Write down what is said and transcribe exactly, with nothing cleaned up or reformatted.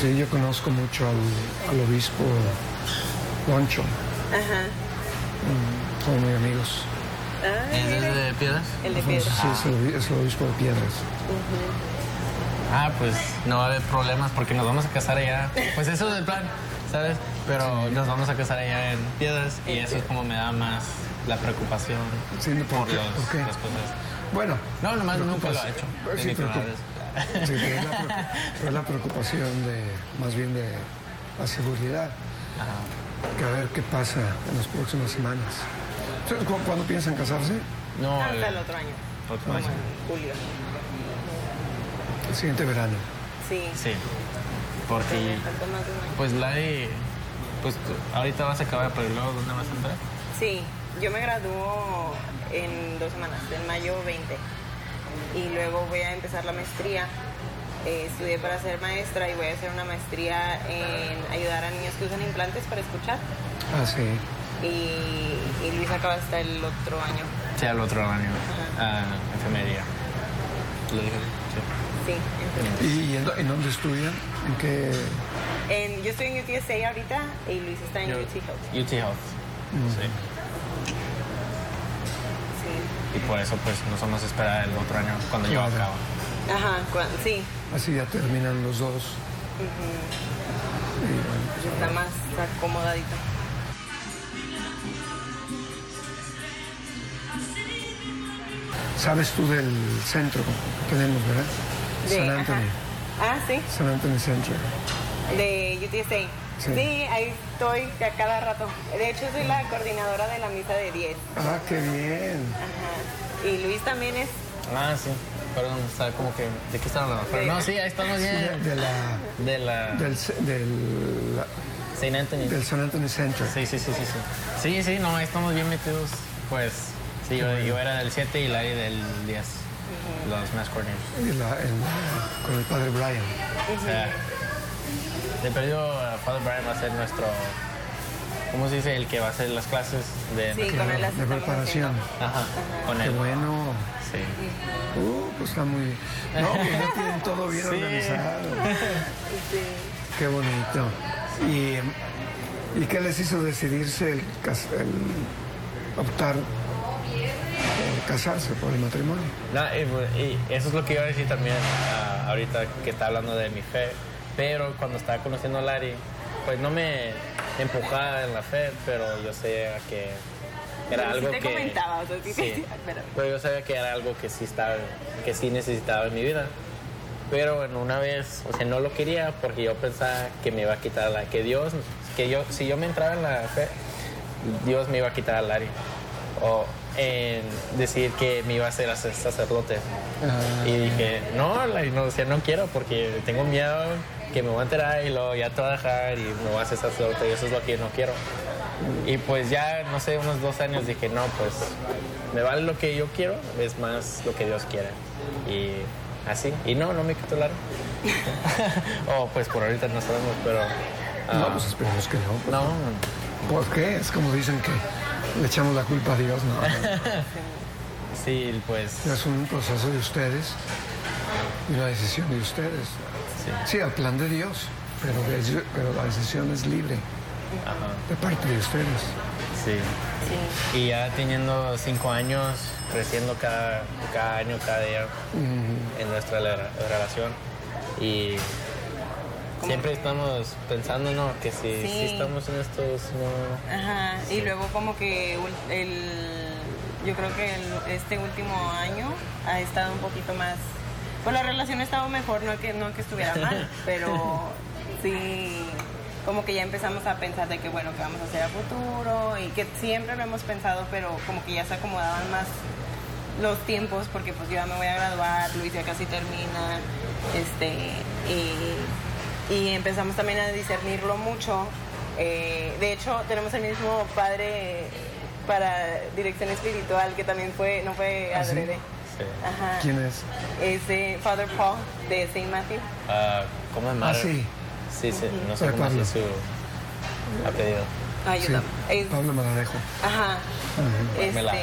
Sí, yo conozco mucho al, al obispo Loncho. Ajá. Mm, son muy amigos. Ah, ¿Es mira. el de Piedras? El de Sí, piedra. es el, es el obispo de Piedras. Ah, pues no va a haber problemas porque nos vamos a casar allá. Pues eso es el plan, ¿sabes? Pero nos vamos a casar allá en Piedras y eso es como me da más la preocupación Sí, ¿por por qué? los, ¿Por qué? las cosas. Bueno. No, nomás nunca lo preocupas- ha hecho. Sí, Es mi primera preocup- vez. sí, pero es la, preocup- pero es la preocupación de, más bien de la seguridad. Ajá. Que a ver qué pasa en las próximas semanas. Entonces, ¿cu- ¿cuándo piensan casarse? No, Hasta el el otro año. otro Como año. en julio. El siguiente verano. Sí. Sí, porque Falta más de un año. pues Lari, pues tú- ahorita vas a acabar, pero luego ¿dónde vas a entrar? Sí, yo me gradúo en dos semanas, en mayo veinte. Y luego voy a empezar la maestría. Eh, estudié para ser maestra y voy a hacer una maestría en ayudar a niños que usan implantes para escuchar. Ah, sí. Y, y Luis acaba hasta el otro año. Sí, al otro año, Ajá. a enfermería. ¿Lo dije? Sí. Sí, entonces. ¿Y, y en, en dónde estudian? ¿En qué? En- yo estoy en U T S A ahorita y Luis está en Yo- U T Health. U T Health. Sí. Sí. Y por eso pues nos vamos a esperar el otro año cuando yo Claro. acabo. Ajá, cua- sí. Así ya terminan los dos. Y bueno, Pues está más acomodadito. sabes tú del centro que tenemos, ¿verdad? De- San ajá. Anthony. Ah, sí, San Anthony Center. de U T S A. Sí. Sí. ahí estoy a cada rato. De hecho, soy la coordinadora de la misa de diez. Ah, qué bien. Ajá. Y Luis también es. Ah, sí. Perdón, está como que... ¿De qué están hablando? Pero De- no, sí, ahí estamos De, bien. de la, De la... del, ce- del, la- Saint Anthony. del San Anthony Center. Sí, sí, sí, sí, sí. Sí, sí, no, ahí estamos bien metidos. Pues, sí, yo, yo era del siete y Larry del diez. Los mass coordinators. Y la- en la- con el padre Brian. O sea, de perdido, Father Brian va a ser nuestro... ¿Cómo se dice? El que va a hacer las clases de... Sí, con él las De estamos preparación. haciendo. Ajá, con Qué él. bueno. Sí. Uh, pues está muy... No, pues ya tienen todo bien Sí. organizado. Sí. Qué bonito. ¿Y, ¿Y qué les hizo decidirse el, cas- el optar por casarse, por el matrimonio? No, y, y eso es lo que iba a decir también ah, ahorita que está hablando de mi fe. Pero cuando estaba conociendo a Larry, pues no me empujaba en la fe, pero yo sabía que era Pero sí algo te que... comentaba, o sea, sí te decía, pero- pero yo sabía que era algo que sí, estaba, que sí necesitaba en mi vida. Pero bueno, una vez, o sea, no lo quería porque yo pensaba que me iba a quitar la... Que Dios, que yo, si yo me entraba en la fe, Dios me iba a quitar a Larry. O en decir que me iba a hacer sac- sacerdote. Ah. Y dije, no, Larry, no, o sea, no quiero porque tengo miedo que me voy a enterar y luego ya te voy a dejar y me voy a hacer sacerdote y eso es lo que no quiero. Y pues ya, no sé, unos dos años dije, no, pues me vale lo que yo quiero, es más lo que Dios quiere. Y así, y no, no me quitó Larry. O pues por ahorita no sabemos, pero... ah, No, pues esperemos que no. no, ¿Por qué? Es como dicen que le echamos la culpa a Dios, ¿no? sí, pues... Es un proceso de ustedes y una decisión de ustedes. Sí. Sí, al plan de Dios, pero, de- pero la decisión es libre Ajá, de parte de ustedes. sí. Sí. Y ya teniendo cinco años, creciendo cada, cada año, cada día en nuestra la- relación. Y siempre estamos pensando, ¿no? Que si, Sí. si estamos en estos, no... Ajá, Sí. y luego como que ul- el, yo creo que el- este último año ha estado un poquito más, pues la relación ha estado mejor, no que, no que estuviera mal, pero sí, como que ya empezamos a pensar de que bueno, que vamos a hacer a futuro y que siempre lo hemos pensado, pero como que ya se acomodaban más los tiempos porque pues yo ya me voy a graduar, Luis ya casi termina, este, y, y empezamos también a discernirlo mucho. Eh, de hecho, tenemos el mismo padre para dirección espiritual que también fue, no fue ¿Ah, sí? adrede. Sí. Ajá. ¿Quién es? Es de Father Paul de Saint Matthew. Ah, ¿cómo es Ah, madre? sí. Sí, sí, no sé Padre cómo Pablo. es su apellido. Ayuda. Sí, Pablo Malarejo. Ajá. Me la- Este,